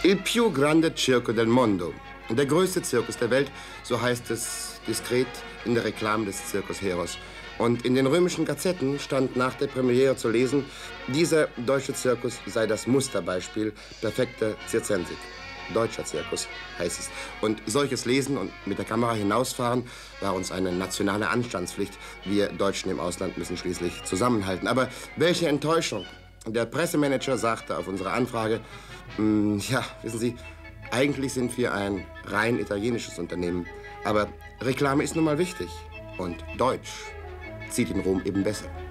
Il più grande circo del mondo. Der größte Zirkus der Welt, so heißt es diskret in der Reklame des Circus Heros. Und in den römischen Gazetten stand nach der Premiere zu lesen, dieser deutsche Zirkus sei das Musterbeispiel perfekter Zirzensik. Deutscher Zirkus, heißt es. Und solches Lesen und mit der Kamera hinausfahren war uns eine nationale Anstandspflicht. Wir Deutschen im Ausland müssen schließlich zusammenhalten. Aber welche Enttäuschung. Der Pressemanager sagte auf unsere Anfrage, ja, wissen Sie, eigentlich sind wir ein rein italienisches Unternehmen. Aber Reklame ist nun mal wichtig. Und Deutsch zieht in Rom eben besser.